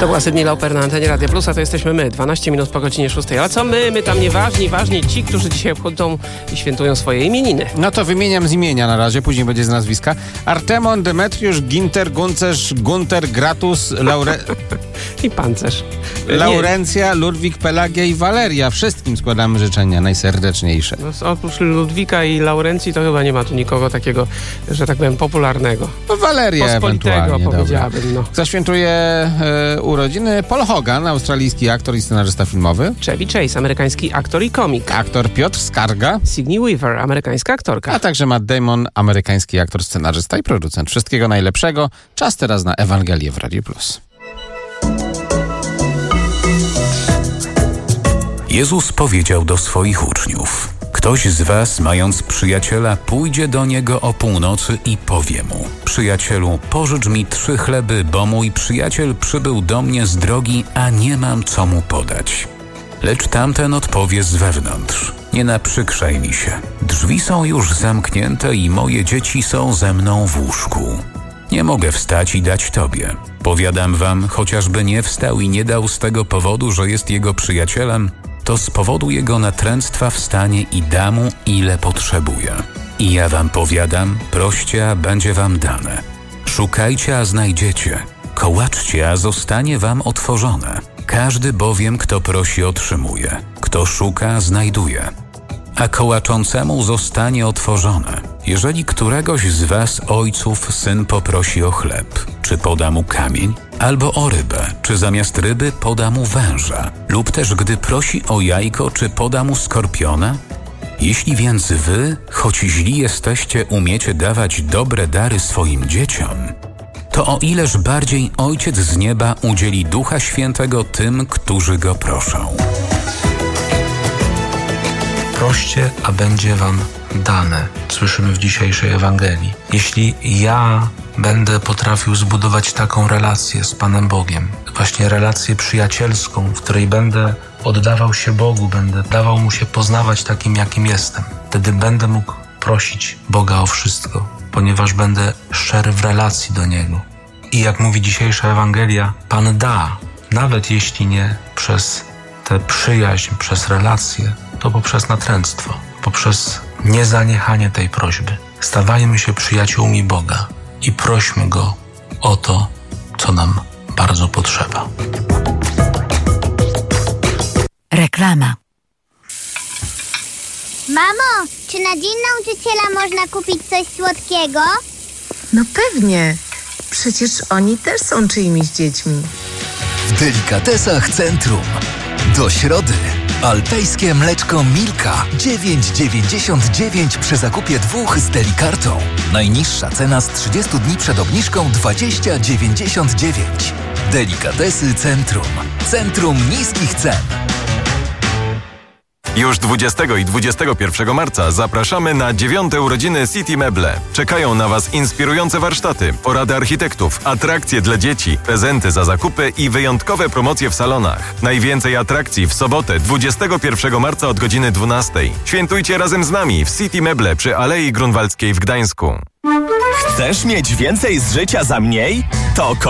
To była Sydney Lauper na antenie Radia Plus, a to jesteśmy my, 12 minut po godzinie 6. A co my? My tam ważni ci, którzy dzisiaj obchodzą i świętują swoje imieniny. No to wymieniam z imienia na razie, później będzie z nazwiska. Artemon, Demetriusz, Ginter, Guncerz, Gunter, Gratus, I pancerz. Laurencja, Ludwik, Pelagia i Waleria. Wszystkim składamy życzenia najserdeczniejsze. No, oprócz Ludwika i Laurencji to chyba nie ma tu nikogo takiego, że tak powiem, popularnego. No, Waleria ewentualnie. Powiedziałabym, no. Zaświętuje urodziny Paul Hogan, australijski aktor i scenarzysta filmowy. Chevy Chase, amerykański aktor i komik. Aktor Piotr Skarga. Sigourney Weaver, amerykańska aktorka. A także Matt Damon, amerykański aktor, scenarzysta i producent. Wszystkiego najlepszego. Czas teraz na Ewangelię w Radiu Plus. Jezus powiedział do swoich uczniów: ktoś z was, mając przyjaciela, pójdzie do niego o północy i powie mu: przyjacielu, pożycz mi 3 chleby, bo mój przyjaciel przybył do mnie z drogi, a nie mam co mu podać. Lecz tamten odpowie z wewnątrz: nie naprzykrzaj mi się. Drzwi są już zamknięte i moje dzieci są ze mną w łóżku. Nie mogę wstać i dać tobie. Powiadam wam, chociażby nie wstał i nie dał z tego powodu, że jest jego przyjacielem, to z powodu jego natręctwa wstanie i da mu, ile potrzebuje. I ja wam powiadam, proście, a będzie wam dane. Szukajcie, a znajdziecie. Kołaczcie, a zostanie wam otworzone. Każdy bowiem, kto prosi, otrzymuje. Kto szuka, znajduje. A kołaczącemu zostanie otworzone. Jeżeli któregoś z was, ojców, syn poprosi o chleb, czy poda mu kamień? Albo o rybę, czy zamiast ryby poda mu węża? Lub też gdy prosi o jajko, czy poda mu skorpiona? Jeśli więc wy, choć źli jesteście, umiecie dawać dobre dary swoim dzieciom, to o ileż bardziej Ojciec z nieba udzieli Ducha Świętego tym, którzy Go proszą. Proście, a będzie wam dane. Słyszymy w dzisiejszej Ewangelii. Jeśli ja będę potrafił zbudować taką relację z Panem Bogiem, właśnie relację przyjacielską, w której będę oddawał się Bogu, będę dawał Mu się poznawać takim, jakim jestem, wtedy będę mógł prosić Boga o wszystko, ponieważ będę szczery w relacji do Niego. I jak mówi dzisiejsza Ewangelia, Pan da, nawet jeśli nie przez tę przyjaźń, przez relację, to poprzez natręctwo, poprzez niezaniechanie tej prośby. Stawajmy się przyjaciółmi Boga i prośmy Go o to, co nam bardzo potrzeba. Reklama. Mamo, czy na Dzień Nauczyciela można kupić coś słodkiego? No pewnie. Przecież oni też są czyimiś dziećmi. W delikatesach Centrum. Do środy. Alpejskie mleczko Milka 9,99 przy zakupie 2 z Delikartą. Najniższa cena z 30 dni przed obniżką 20,99. Delikatesy Centrum. Centrum niskich cen. Już 20 i 21 marca zapraszamy na 9. urodziny City Meble. Czekają na Was inspirujące warsztaty, porady architektów, atrakcje dla dzieci, prezenty za zakupy i wyjątkowe promocje w salonach. Najwięcej atrakcji w sobotę 21 marca od godziny 12. Świętujcie razem z nami w City Meble przy Alei Grunwaldzkiej w Gdańsku. Chcesz mieć więcej z życia za mniej? To